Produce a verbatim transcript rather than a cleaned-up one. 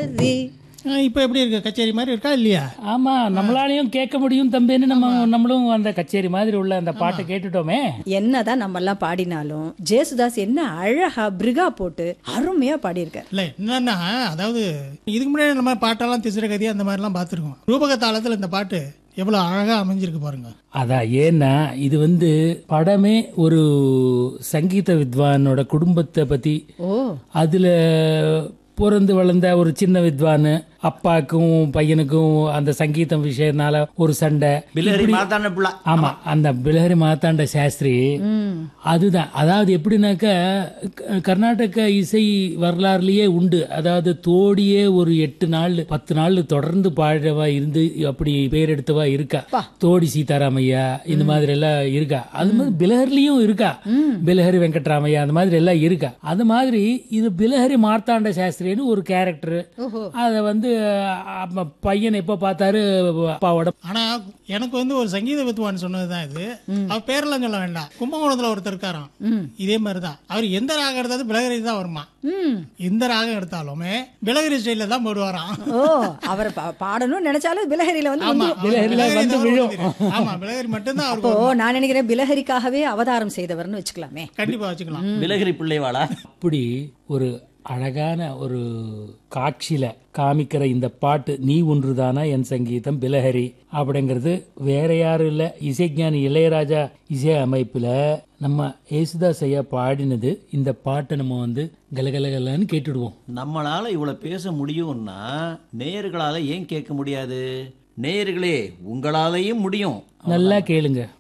கச்சேரி. இப்போ எப்படி இருக்கு? கச்சேரி மாதிரி இருக்கா இல்லையா? ஆமா, நம்மளாலையும் கேட்க முடியும் தம்பின்னு நம்ம நம்மளும் அந்த கச்சேரி மாதிரி உள்ள அந்த பாட்டை கேட்டுட்டோமே. என்னதான் நம்ம எல்லாம் பாடினாலும் ஜேசுதாஸ் என்ன அழகா பிரிகா போட்டு அருமையா பாடியிருக்காரு. இல்லை என்னன்னா, அதாவது இதுக்கு முன்னாடி நம்ம பாட்டெல்லாம் திசிரகதி அந்த மாதிரிலாம் பார்த்துருக்கோம். ரூபக தாளத்தில் இந்த பாட்டு எவ்வளோ அழகாக அமைஞ்சிருக்கு பாருங்க. அதான், ஏன்னா இது வந்து படமே ஒரு சங்கீத வித்வானோட குடும்பத்தை பத்தி, அதுல பிறந்து வளர்ந்த ஒரு சின்ன வித்வானு, அப்பாக்கும் பையனுக்கும் அந்த சங்கீதம் விஷயத்தினால ஒரு சண்டை. ஆமா, அந்த பிலஹரி மார்த்தாண்ட சாஸ்திரி அதுதான். அதாவது எப்படின்னாக்க கர்நாடக இசை வரலாறுலயே உண்டு. அதாவது தோடியே ஒரு எட்டு நாள் பத்து நாள் தொடர்ந்து பாடவா இருந்து அப்படி பேர் எடுத்தவா இருக்கா. தோடி சீதாராமையா இந்த மாதிரி எல்லாம் இருக்கா. அது மாதிரி பிலஹரிலயும் இருக்கா. பிலஹரி வெங்கட்ராமையா அந்த மாதிரி எல்லாம் இருக்கா. அது மாதிரி இது பிலஹரி மார்த்தாண்ட சாஸ்திரின்னு ஒரு கேரக்டர். அத வந்து பையன் எப்ப பார்த்தாரு அப்பாவோட. ஆனா எனக்கு வந்து ஒரு சங்கீத வித்வான் சொன்னதுதான் இது. அவர் பேரெல்லாம் சொல்ல வேண்டாம். கும்பகோணத்துல ஒருத்தர் இருக்காராம், இதே மாதிரிதான். அவர் எந்த ராகம் எடுத்தாலும் பிலகரி தான் வருமா. எந்த ராகம் எடுத்தாலுமே பிலகரி ஸ்டைல தான் போடுவாராம். ஓ, அவர் பாடணும் நினைச்சாலும் பிலஹரியில வந்து ஆமா, பிலகரி மட்டும்தான். அப்போ நான் நினைக்கிறேன் பிலஹரிக்காகவே அவதாரம் செய்தவர்னு வச்சுக்கலாமே. கண்டிப்பா வச்சுக்கலாம். பிலகரி பிள்ளைவாளா அப்படி ஒரு அழகான ஒரு காட்சியில காமிக்கிற இந்த பாட்டு நீ ஒன்றுதானா என் சங்கீதம் பிலஹரி அப்படிங்கிறது வேற யாரும் இல்ல, இசைஞானி இளையராஜா இசை அமைப்புல நம்ம ஏசுதாஸ் ஐயா பாடினது. இந்த பாட்டை நம்ம வந்து கலகலகலன்னு கேட்டுடுவோம். நம்மளால இவ்வளவு பேச முடியும்னா நேயர்களால ஏன் கேட்க முடியாது? நேயர்களே, உங்களாலையும் முடியும். நல்லா கேளுங்க.